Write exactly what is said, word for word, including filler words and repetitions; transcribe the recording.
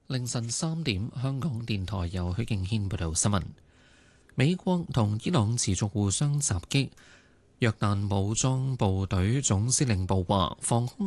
凌晨三點，香港電台由許敬軒報道新聞。美國同伊朗持續互相襲擊。約旦武裝部隊總司令部話，防空